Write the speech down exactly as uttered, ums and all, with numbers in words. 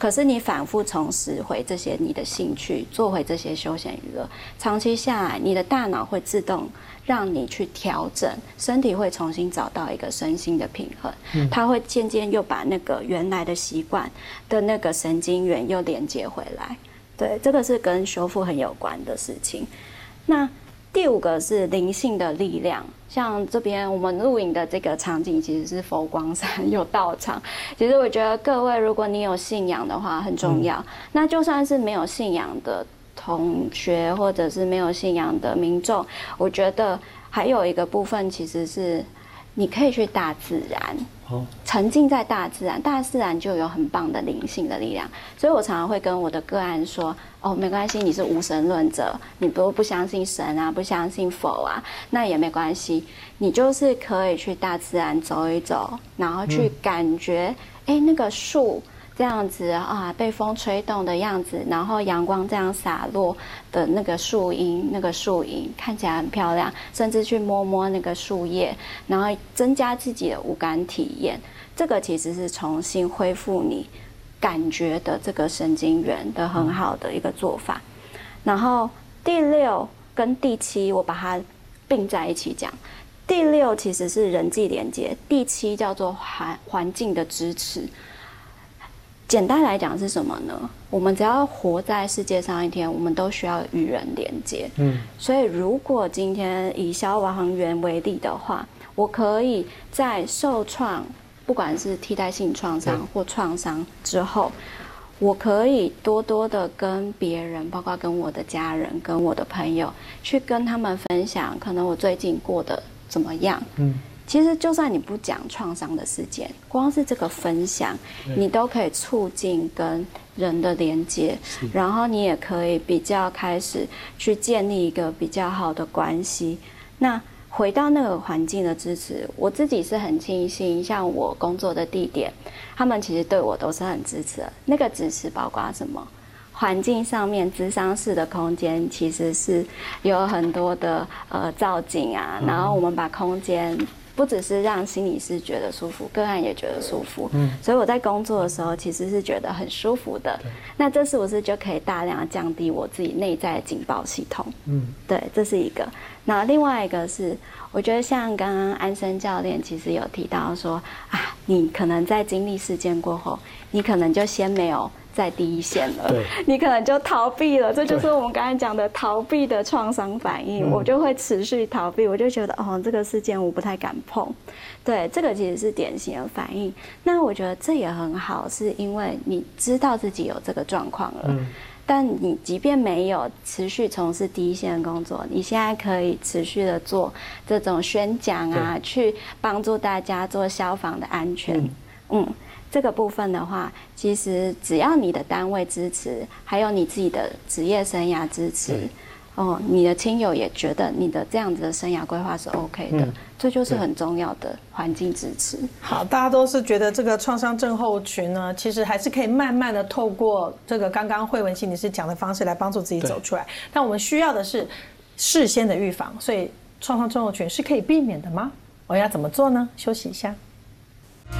可是你反复重拾回这些你的兴趣，做回这些休闲娱乐，长期下来，你的大脑会自动让你去调整，身体会重新找到一个身心的平衡，嗯、它会渐渐又把那个原来的习惯的那个神经元又连接回来。对，这个是跟修复很有关的事情。那第五个是灵性的力量，像这边我们录影的这个场景其实是佛光山有道场。其实我觉得各位，如果你有信仰的话很重要。嗯、那就算是没有信仰的同学，或者是没有信仰的民众，我觉得还有一个部分其实是你可以去大自然。沉浸在大自然，大自然就有很棒的灵性的力量。所以我常常会跟我的个案说，哦，没关系，你是无神论者，你不不相信神啊，不相信佛啊，那也没关系，你就是可以去大自然走一走，然后去感觉，哎、嗯，那个树这样子啊，被风吹动的样子，然后阳光这样洒落的那个树荫、那个树影看起来很漂亮，甚至去摸摸那个树叶，然后增加自己的五感体验。这个其实是重新恢复你感觉的这个神经元的很好的一个做法。然后第六跟第七我把它并在一起讲。第六其实是人际连接，第七叫做环环境的支持。简单来讲是什么呢？我们只要活在世界上一天，我们都需要与人连接。嗯，所以如果今天以消防员为例的话，我可以在受创，不管是替代性创伤或创伤之后，我可以多多的跟别人，包括跟我的家人、跟我的朋友，去跟他们分享，可能我最近过得怎么样。嗯。其实，就算你不讲创伤的事件，光是这个分享，你都可以促进跟人的连接，然后你也可以比较开始去建立一个比较好的关系。那回到那个环境的支持，我自己是很庆幸，像我工作的地点，他们其实对我都是很支持的。那个支持包括什么？环境上面，諮商室的空间其实是有很多的呃造景啊，然后我们把空间。不只是让心理师觉得舒服，个案也觉得舒服。嗯，所以我在工作的时候其实是觉得很舒服的。那这是不是就可以大量降低我自己内在的警报系统？嗯，对，这是一个。那另外一个是，我觉得像刚刚安森教练其实有提到说啊，你可能在经历事件过后，你可能就先没有在第一线了，你可能就逃避了，这就是我们刚才讲的逃避的创伤反应。我就会持续逃避，我就觉得哦，这个事件我不太敢碰。对，这个其实是典型的反应。那我觉得这也很好，是因为你知道自己有这个状况了。嗯，但你即便没有持续从事第一线的工作，你现在可以持续的做这种宣讲啊，去帮助大家做消防的安全。嗯。嗯，这个部分的话，其实只要你的单位支持，还有你自己的职业生涯支持，哦，你的亲友也觉得你的这样子的生涯规划是 OK 的，嗯，这就是很重要的环境支持。 好，大家都是觉得这个创伤症候群呢，其实还是可以慢慢的透过这个刚刚慧文心理师讲的方式来帮助自己走出来。但我们需要的是事先的预防，所以创伤症候群是可以避免的吗？我要怎么做呢？休息一下。